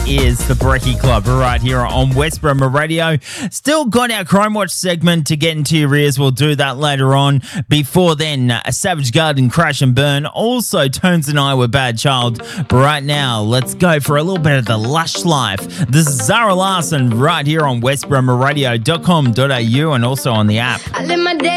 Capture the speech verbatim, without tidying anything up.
is the Brekkie Club right here on West Bremer Radio. Still got our Crime Watch segment to get into your ears. We'll do that later on. Before then, a Savage Garden Crash and Burn. Also, Tones and I Were Bad Child. But right now, let's go for a little bit of the lush life. This is Zara Larson right here on west bremer radio dot com dot a u and also on the app. I live my day